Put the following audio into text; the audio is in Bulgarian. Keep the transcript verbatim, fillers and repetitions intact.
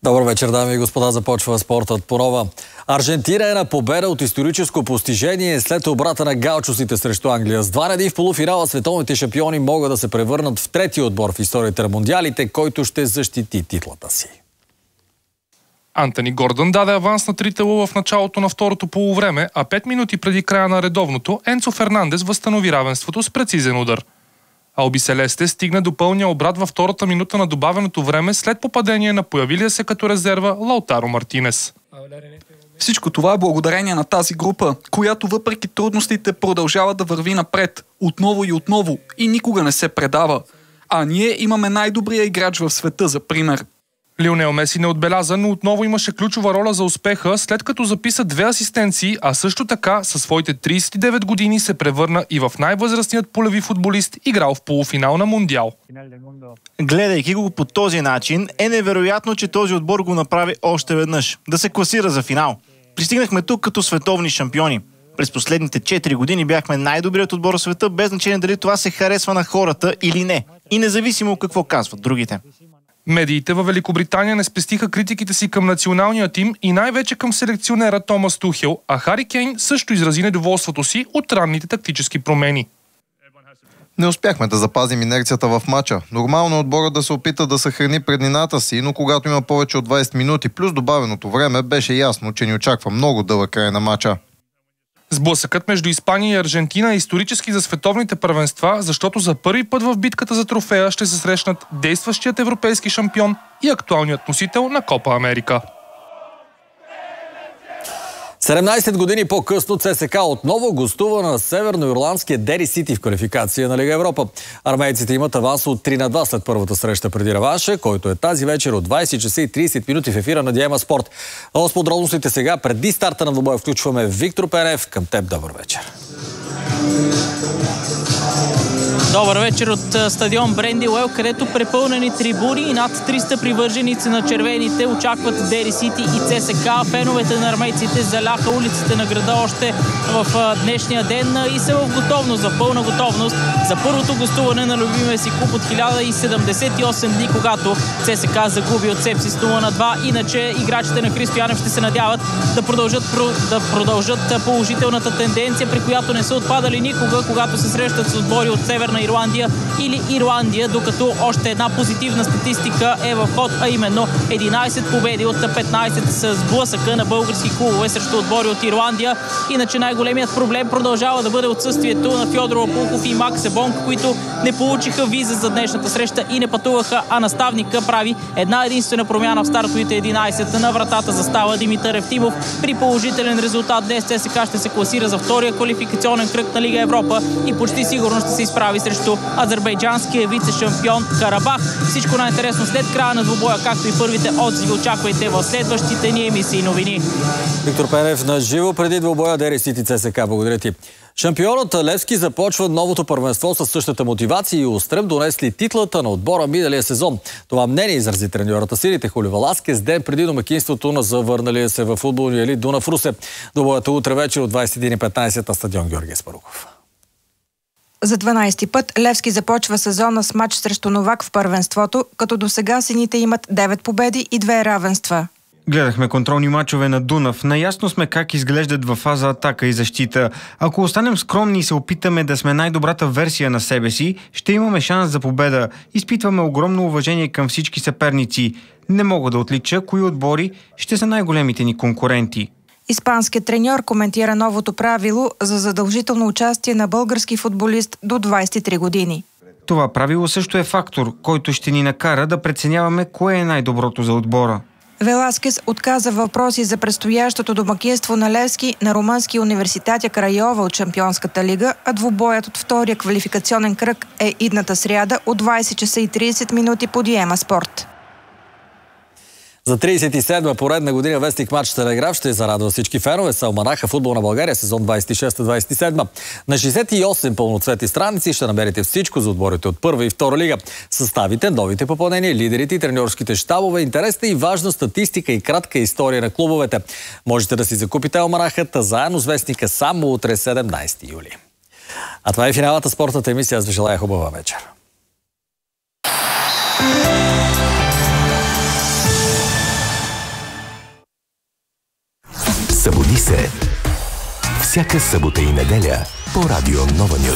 Добър вечер, дами и господа. Започва спортът по нова. Аржентина е на победа от историческо постижение след обрата на гаучосите срещу Англия. С два на един в полуфинала световните шампиони могат да се превърнат в трети отбор в историята на мондиалите, който ще защити титлата си. Антони Гордън даде аванс на трите лъва в началото на второто полувреме, а пет минути преди края на редовното Енцо Фернандес възстанови равенството с прецизен удар. Алби Селесте стигна до пълния обрат във втората минута на добавеното време след попадение на появилия се като резерва Лаутаро Мартинес. Всичко това е благодарение на тази група, която въпреки трудностите продължава да върви напред, отново и отново, и никога не се предава. А ние имаме най-добрия играч в света за пример. Лионел Меси не отбеляза, но отново имаше ключова роля за успеха, след като записа две асистенции, а също така със своите тридесет и девет години се превърна и в най-възрастният полеви футболист, играл в полуфинал на Мондиал. Гледайки го по този начин, е невероятно, че този отбор го направи още веднъж. Да се класира за финал. Пристигнахме тук като световни шампиони. През последните четири години бяхме най-добрият отбор в света, без значение дали това се харесва на хората или не. И независимо какво казват другите. Медиите във Великобритания не спестиха критиките си към националния тим и най-вече към селекционера Томас Тухел, а Хари Кейн също изрази недоволството си от ранните тактически промени. Не успяхме да запазим инерцията в мача. Нормално е отборът да се опита да съхрани преднината си, но когато има повече от двайсет минути плюс добавеното време, беше ясно, че ни очаква много дълъг край на мача. Сблъсъкът между Испания и Аржентина е исторически за световните първенства, защото за първи път в битката за трофея ще се срещнат действащият европейски шампион и актуалният носител на Копа Америка. седемнайсет години по-късно ЦСКА отново гостува на северноирландския Дери Сити в квалификация на Лига Европа. Армейците имат аванс от три на два след първата среща преди реванша, който е тази вечер от двайсет часа и трийсет минути в ефира на Диема Спорт. Но с подробностите сега, преди старта на двубоя, включваме Виктор Пенев. Към теб, добър вечер. Добър вечер от стадион Бренди Уел, където препълнени трибуни и над триста привърженици на червените очакват Дери Сити и ЦСКА. Феновете на армейците заляха улиците на града още в днешния ден и са в готовност, в пълна готовност за първото гостуване на любимия си клуб от хиляда и седемдесет и осем дни, когато ЦСКА загуби от Сепсис нула на два. Иначе играчите на Христо Янев ще се надяват да продължат, да продължат положителната тенденция, при която не са отпадали никога, когато се срещат с отбори от Северна Ирландия или Ирландия, докато още една позитивна статистика е в ход, а именно единайсет победи от петнайсет с сблъсъка на български клубове срещу отбори от Ирландия. Иначе най-големият проблем продължава да бъде отсъствието на Фьодор Лопулков и Макс Себонг, които не получиха виза за днешната среща и не пътуваха, а наставника прави една единствена промяна в стартовите единайсет. На вратата застава Димитър Евтимов. При положителен резултат днес ЦСКА ще се класира за втория квалификационен кръг на Лига Европа и почти сигурно ще се изправи срещу азербайджанския вице-шампион Карабах. Всичко най-интересно след края на двубоя, както и първите отзиви, очаквайте в следващите ни емисии новини. Виктор Пенев на живо преди двубоя Дери Сити ЦСКА. Благодаря ти. Шампионът Левски започва новото първенство със същата мотивация и устрем донесли титлата на отбора миналия сезон. Това мнение изрази треньорът силите Хули Валаскес ден преди домакинството на завърналия се във футболния елит Дунав Русе. Двубоята утре вечер от двайсет и един и петнайсет на стадион Георги Аспарухов. За дванайсети път Левски започва сезона с матч срещу Новак в първенството, като досега сините имат девет победи и две равенства. Гледахме контролни мачове на Дунав. Наясно сме как изглеждат във фаза атака и защита. Ако останем скромни и се опитаме да сме най-добрата версия на себе си, ще имаме шанс за победа. Изпитваме огромно уважение към всички съперници. Не мога да отлича кои отбори ще са най-големите ни конкуренти. Испанският треньор коментира новото правило за задължително участие на български футболист до двайсет и три години. Това правило също е фактор, който ще ни накара да преценяваме кое е най-доброто за отбора. Веласкес отказа въпроси за предстоящото домакинство на Левски на румънския университет Крайова от Шампионската лига, а двубоят от втория квалификационен кръг е идната сряда от двайсет часа и трийсет минути по Диема Спорт. За трийсет и седма поредна година вестник Матч Телеграф ще зарадва всички фенове с алманаха Футбол на България сезон двайсет и шеста двайсет и седма. На шейсет и осем пълноцветни страници ще намерите всичко за отборите от първа и втора лига. Съставите, новите попълнения, лидерите и треньорските щабове, интересна и важна статистика и кратка история на клубовете. Можете да си закупите алманахата заедно с вестника само утре, седемнайсети юли. А това е финалната спортната емисия. Аз ви желая хубава вечер. Събуди се. Всяка събота и неделя по радио Нова Нюз.